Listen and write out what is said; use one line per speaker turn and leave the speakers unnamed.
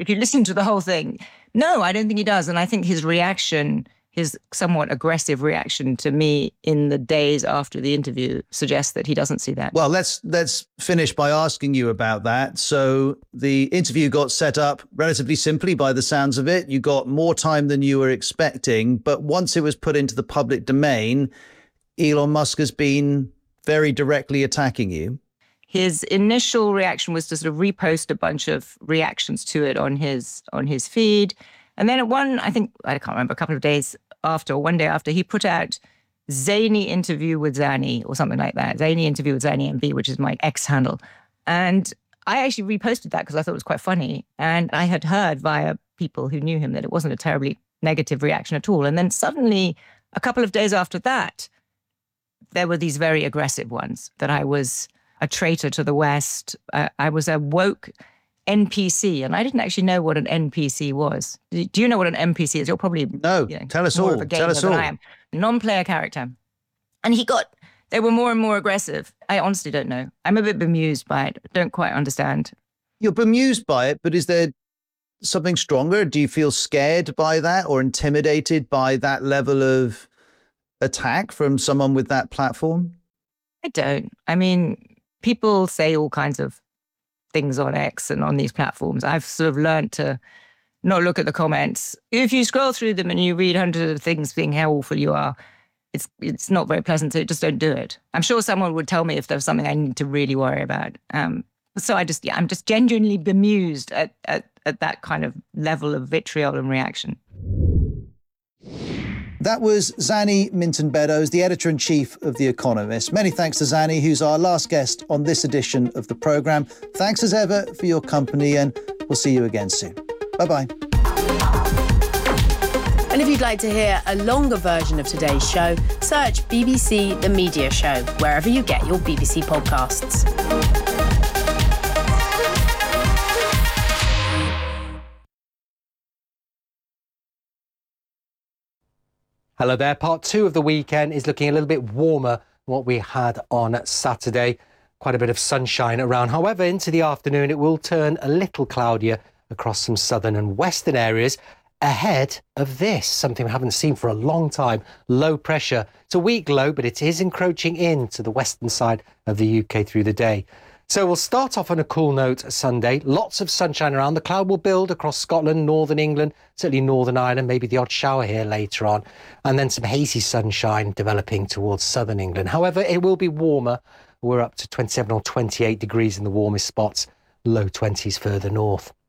if you listen to the whole thing, no, I don't think he does. And I think his reaction, his somewhat aggressive reaction to me in the days after the interview suggests that he doesn't see that.
Well, let's finish by asking you about that. So the interview got set up relatively simply by the sounds of it. You got more time than you were expecting. But once it was put into the public domain, Elon Musk has been very directly attacking you.
His initial reaction was to sort of repost a bunch of reactions to it on his feed. And then I can't remember, a couple of days after, or one day after, he put out Zany interview with Zanny or something like that. Zany interview with Zanny MB, which is my X handle. And I actually reposted that because I thought it was quite funny. And I had heard via people who knew him that it wasn't a terribly negative reaction at all. And then suddenly, a couple of days after that, there were these very aggressive ones, that I was a traitor to the West. I was a woke NPC, and I didn't actually know what an NPC was. Do you know what an NPC is? You're probably
tell us all. Tell us all.
I am. Non-player character, and they were more and more aggressive. I honestly don't know. I'm a bit bemused by it. Don't quite understand.
You're bemused by it, but is there something stronger? Do you feel scared by that or intimidated by that level of attack from someone with that platform?
I don't. I mean, people say all kinds of things on X and on these platforms. I've sort of learned to not look at the comments. If you scroll through them and you read hundreds of things being how awful you are, it's not very pleasant, so just don't do it. I'm sure someone would tell me if there's something I need to really worry about. So I'm just genuinely bemused at that kind of level of vitriol and reaction.
That was Zanny Minton-Beddoes, the editor-in-chief of The Economist. Many thanks to Zanny, who's our last guest on this edition of the programme. Thanks as ever for your company, and we'll see you again soon. Bye-bye.
And if you'd like to hear a longer version of today's show, search BBC The Media Show, wherever you get your BBC podcasts.
Hello there. Part 2 of the weekend is looking a little bit warmer than what we had on Saturday. Quite a bit of sunshine around. However, into the afternoon, it will turn a little cloudier across some southern and western areas ahead of this, something we haven't seen for a long time. Low pressure. It's a weak low, but it is encroaching into the western side of the UK through the day. So we'll start off on a cool note Sunday. Lots of sunshine around. The cloud will build across Scotland, northern England, certainly Northern Ireland, maybe the odd shower here later on. And then some hazy sunshine developing towards southern England. However, it will be warmer. We're up to 27 or 28 degrees in the warmest spots, low 20s further north.